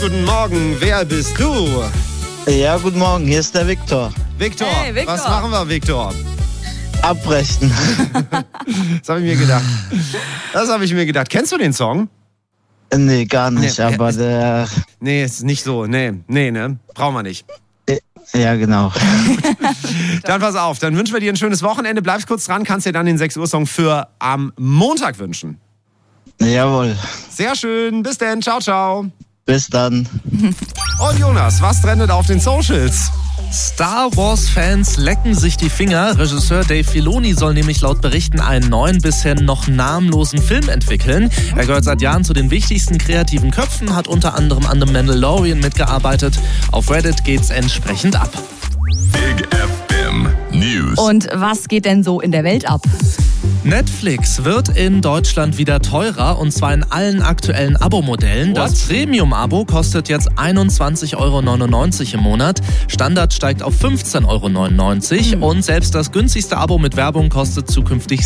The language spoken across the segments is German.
guten Morgen. Wer bist du? Ja, guten Morgen, hier ist der Viktor. Viktor, Hey, Viktor. Was machen wir, Viktor? Abbrechen. Das habe ich mir gedacht. Kennst du den Song? Nee, gar nicht, Nee, aber der... Nee, ist nicht so. Nee, ne? Brauchen wir nicht. Ja, genau. Dann pass auf, dann wünschen wir dir ein schönes Wochenende. Bleibst kurz dran, kannst dir dann den 6 Uhr Song für am Montag wünschen. Jawohl. Sehr schön, bis dann, ciao, ciao. Bis dann. Und Jonas, was trendet auf den Socials? Star Wars-Fans lecken sich die Finger. Regisseur Dave Filoni soll nämlich laut Berichten einen neuen, bisher noch namenlosen Film entwickeln. Er gehört seit Jahren zu den wichtigsten kreativen Köpfen, hat unter anderem an The Mandalorian mitgearbeitet. Auf Reddit geht's entsprechend ab. Big FM News. Und was geht denn so in der Welt ab? Netflix wird in Deutschland wieder teurer, und zwar in allen aktuellen Abo-Modellen. Das Premium-Abo kostet jetzt 21,99 € im Monat. Standard steigt auf 15,99 € und selbst das günstigste Abo mit Werbung kostet zukünftig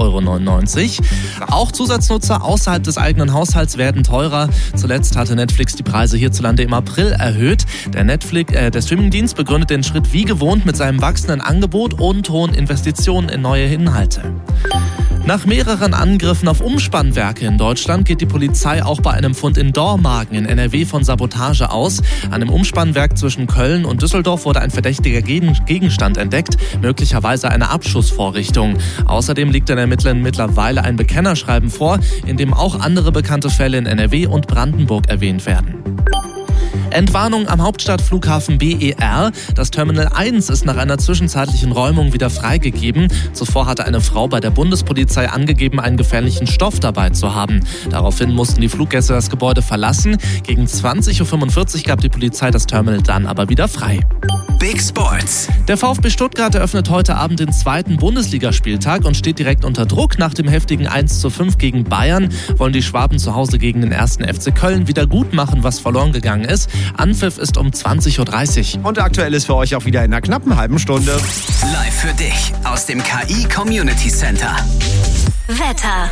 6,99 €. Auch Zusatznutzer außerhalb des eigenen Haushalts werden teurer. Zuletzt hatte Netflix die Preise hierzulande im April erhöht. Der Streamingdienst begründet den Schritt wie gewohnt mit seinem wachsenden Angebot und hohen Investitionen in neue Inhalte. Nach mehreren Angriffen auf Umspannwerke in Deutschland geht die Polizei auch bei einem Fund in Dormagen in NRW von Sabotage aus. An einem Umspannwerk zwischen Köln und Düsseldorf wurde ein verdächtiger Gegenstand entdeckt, möglicherweise eine Abschussvorrichtung. Außerdem liegt den Ermittlern mittlerweile ein Bekennerschreiben vor, in dem auch andere bekannte Fälle in NRW und Brandenburg erwähnt werden. Entwarnung am Hauptstadtflughafen BER. Das Terminal 1 ist nach einer zwischenzeitlichen Räumung wieder freigegeben. Zuvor hatte eine Frau bei der Bundespolizei angegeben, einen gefährlichen Stoff dabei zu haben. Daraufhin mussten die Fluggäste das Gebäude verlassen. Gegen 20:45 Uhr gab die Polizei das Terminal dann aber wieder frei. Big Sports. Der VfB Stuttgart eröffnet heute Abend den 2. Bundesligaspieltag und steht direkt unter Druck. Nach dem heftigen 1:5 gegen Bayern wollen die Schwaben zu Hause gegen den 1. FC Köln wieder gut machen, was verloren gegangen ist. Anpfiff ist um 20:30 Uhr. Und aktuell ist für euch auch wieder in einer knappen halben Stunde. Live für dich aus dem KI Community Center. Wetter.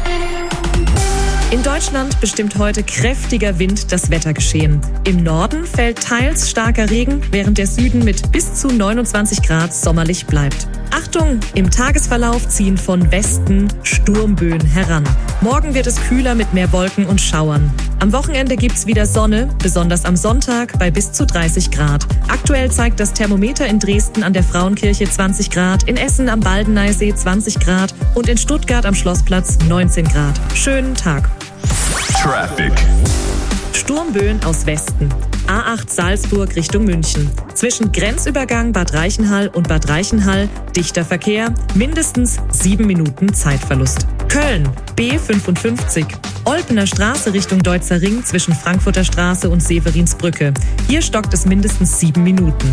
In Deutschland bestimmt heute kräftiger Wind das Wettergeschehen. Im Norden fällt teils starker Regen, während der Süden mit bis zu 29 Grad sommerlich bleibt. Achtung, im Tagesverlauf ziehen von Westen Sturmböen heran. Morgen wird es kühler mit mehr Wolken und Schauern. Am Wochenende gibt's wieder Sonne, besonders am Sonntag bei bis zu 30 Grad. Aktuell zeigt das Thermometer in Dresden an der Frauenkirche 20 Grad, in Essen am Baldeneysee 20 Grad und in Stuttgart am Schlossplatz 19 Grad. Schönen Tag. Traffic. Sturmböen aus Westen. A8 Salzburg Richtung München. Zwischen Grenzübergang Bad Reichenhall und Bad Reichenhall dichter Verkehr, mindestens 7 Minuten Zeitverlust. Köln B55. Olpener Straße Richtung Deutzer Ring zwischen Frankfurter Straße und Severinsbrücke. Hier stockt es mindestens 7 Minuten.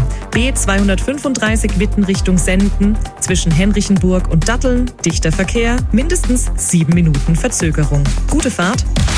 B235 Witten Richtung Senden zwischen Henrichenburg und Datteln dichter Verkehr, mindestens 7 Minuten Verzögerung. Gute Fahrt.